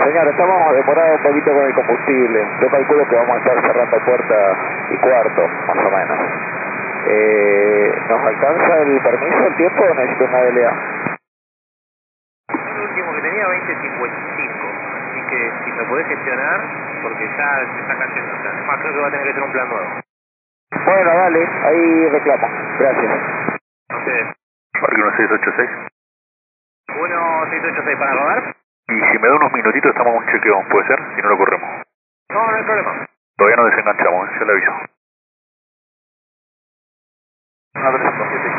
Señor, estamos demorados un poquito con el combustible. Yo calculo que vamos a estar cerrando puerta y cuarto, más o menos. ¿Nos alcanza el permiso, el tiempo o necesito una DLA? El último que tenía 20:55, así que si me podés gestionar, porque ya se está cayendo. O sea, además creo que va a tener que tener un plan nuevo. Bueno, dale, ahí reclamo. Gracias. A ustedes. Marque 1686. 1686 para rodar. Y si me da unos minutitos estamos en un chequeo, ¿puede ser? Si no lo corremos. No, no hay problema. Todavía no desenganchamos, ya le aviso. Una 357.